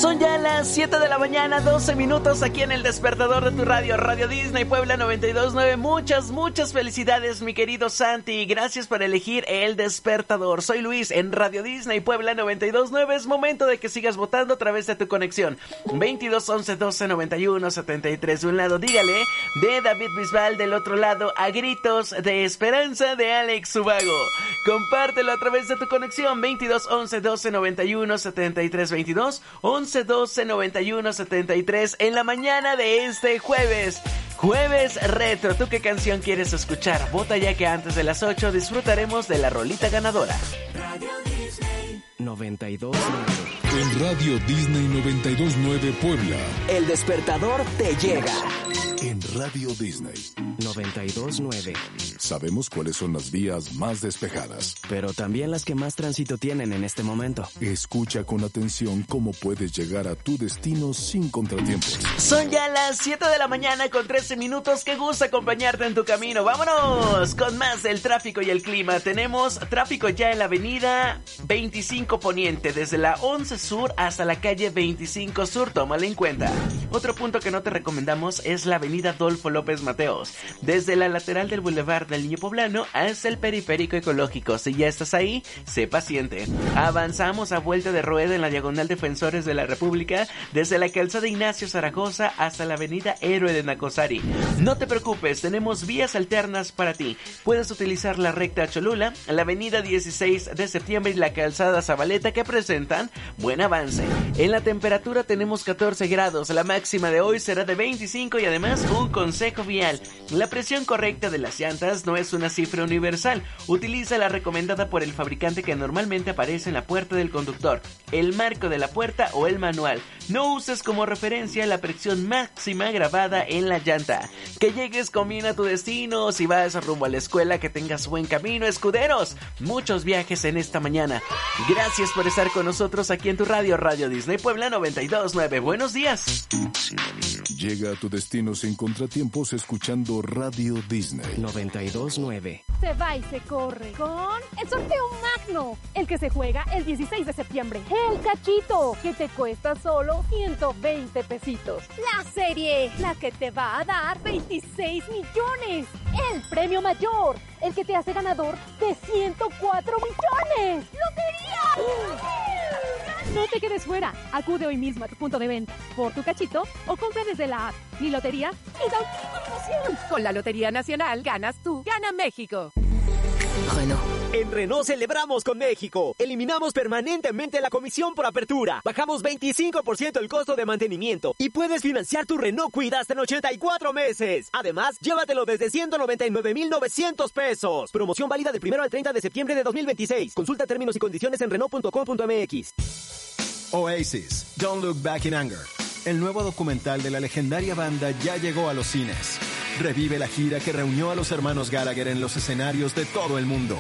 Son ya las 7 de la mañana, 12 minutos aquí en el despertador de tu radio, Radio Disney Puebla 92.9. Muchas felicidades, mi querido Santi. Gracias por elegir el despertador. Soy Luis en Radio Disney Puebla 92.9. Es momento de que sigas votando a través de tu conexión. 22 11 12 91 73. De un lado, dígale, de David Bisbal. Del otro lado, a gritos de esperanza, de Alex Ubago. Compártelo a través de tu conexión. 22 11 12 91 73. 22 11 12 91 73 en la mañana de este jueves retro. ¿Tú qué canción quieres escuchar? Vota ya que antes de las 8 disfrutaremos de la rolita ganadora. Radio Disney 92.9. En Radio Disney 92.9 Puebla, El despertador te llega. En Radio Disney 92.9. Sabemos cuáles son las vías más despejadas, pero también las que más tránsito tienen en este momento. Escucha con atención cómo puedes llegar a tu destino sin contratiempos. Son ya las 7 de la mañana con 13 minutos. Qué gusto acompañarte en tu camino. ¡Vámonos! Con más del tráfico y el clima. Tenemos tráfico ya en la avenida 25 Poniente, desde la 11 Sur hasta la calle 25 Sur. Tómala en cuenta. Otro punto que no te recomendamos es la avenida Adolfo López Mateos, desde la lateral del Boulevard del Niño Poblano hasta el Periférico Ecológico. Si ya estás ahí, sé paciente. Avanzamos a vuelta de rueda en la diagonal Defensores de la República, desde la calzada Ignacio Zaragoza hasta la avenida Héroe de Nacosari. No te preocupes, tenemos vías alternas para ti. Puedes utilizar la recta Cholula, la avenida 16 de septiembre y la calzada Zabaleta, que presentan buen avance. En la temperatura tenemos 14 grados, la máxima de hoy será de 25 y además un consejo vial: la presión correcta de las llantas no es una cifra universal. Utiliza la recomendada por el fabricante, que normalmente aparece en la puerta del conductor, el marco de la puerta o el manual. No uses como referencia la presión máxima grabada en la llanta. Que llegues con bien a tu destino. Si vas rumbo a la escuela, que tengas buen camino, escuderos. Muchos viajes en esta mañana. Gracias por estar con nosotros aquí en tu radio, Radio Disney Puebla 92.9. Buenos días. Llega a tu destino sin contratiempos escuchando Radio Disney 92.9. Se va y se corre con el sorteo magno, el que se juega el 16 de septiembre. El cachito, que te cuesta solo 120 pesitos. La serie, la que te va a dar 26 millones. El premio mayor, el que te hace ganador de 104 millones. ¡Lotería! No te quedes fuera. Acude hoy mismo a tu punto de venta por tu cachito o compra desde la app. Mi lotería y da una promoción. Con la Lotería Nacional ganas tú, gana México. Renault. En Renault celebramos con México. Eliminamos permanentemente la comisión por apertura. Bajamos 25% el costo de mantenimiento. Y puedes financiar tu Renault Kwid hasta en 84 meses. Además, llévatelo desde 199,900 pesos. Promoción válida del 1 al 30 de septiembre de 2026. Consulta términos y condiciones en Renault.com.mx. Oasis, Don't Look Back in Anger. El nuevo documental de la legendaria banda ya llegó a los cines. Revive la gira que reunió a los hermanos Gallagher en los escenarios de todo el mundo.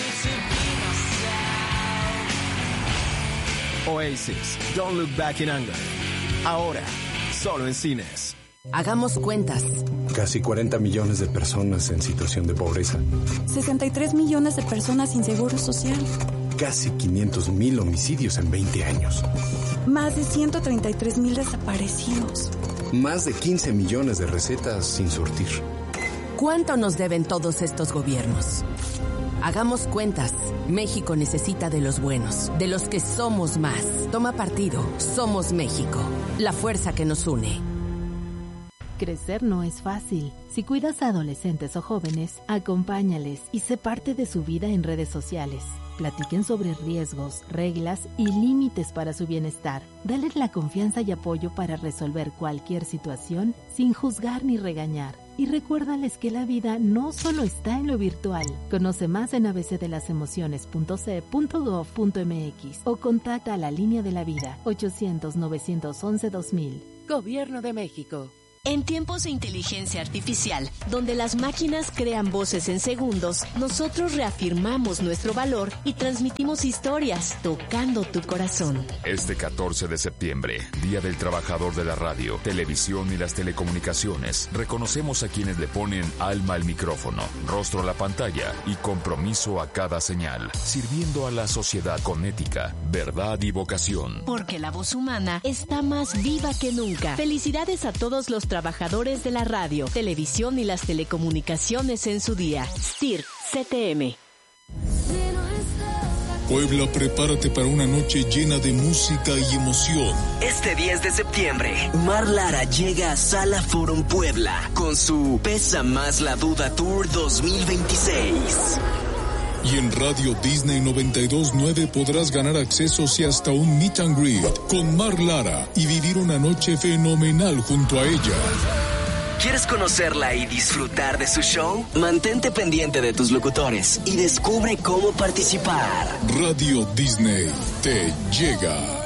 Oasis, Don't Look Back in Anger. Ahora, solo en cines. Hagamos cuentas. Casi 40 millones de personas en situación de pobreza. 63 millones de personas sin seguro social. Casi 500,000 homicidios en 20 años. Más de 133,000 desaparecidos. Más de 15 millones de recetas sin surtir. ¿Cuánto nos deben todos estos gobiernos? Hagamos cuentas. México necesita de los buenos, de los que somos más. Toma partido. Somos México. La fuerza que nos une. Crecer no es fácil. Si cuidas a adolescentes o jóvenes, acompáñales y sé parte de su vida en redes sociales. Platiquen sobre riesgos, reglas y límites para su bienestar. Dales la confianza y apoyo para resolver cualquier situación sin juzgar ni regañar. Y recuérdales que la vida no solo está en lo virtual. Conoce más en abcdelasemociones.ce.gov.mx o contacta a la Línea de la Vida 800-911-2000. Gobierno de México. En tiempos de inteligencia artificial, donde las máquinas crean voces en segundos, nosotros reafirmamos nuestro valor y transmitimos historias, tocando tu corazón. Este 14 de septiembre, Día del Trabajador de la Radio, Televisión y las Telecomunicaciones, reconocemos a quienes le ponen alma al micrófono, rostro a la pantalla y compromiso a cada señal, sirviendo a la sociedad con ética, verdad y vocación. Porque la voz humana está más viva que nunca. Felicidades a todos los trabajadores de la radio, televisión y las telecomunicaciones en su día. CIR, CTM. Puebla, prepárate para una noche llena de música y emoción. Este 10 de septiembre, Mar Lara llega a Sala Forum Puebla con su Pesa Más la Duda Tour 2026. Y en Radio Disney 92.9 podrás ganar accesos y hasta un meet and greet con Mar Lara y vivir una noche fenomenal junto a ella. ¿Quieres conocerla y disfrutar de su show? Mantente pendiente de tus locutores y descubre cómo participar. Radio Disney te llega.